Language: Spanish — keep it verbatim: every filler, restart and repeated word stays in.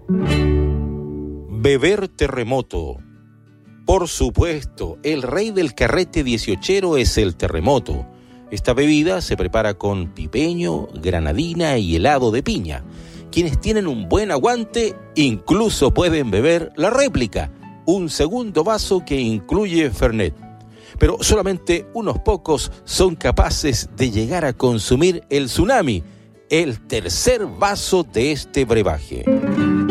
Beber terremoto. Por supuesto, el rey del carrete dieciochero es el terremoto. Esta bebida se prepara con pipeño, granadina y helado de piña. Quienes tienen un buen aguante incluso pueden beber la réplica, un segundo vaso que incluye Fernet. Pero solamente unos pocos son capaces de llegar a consumir el tsunami, el tercer vaso de este brebaje.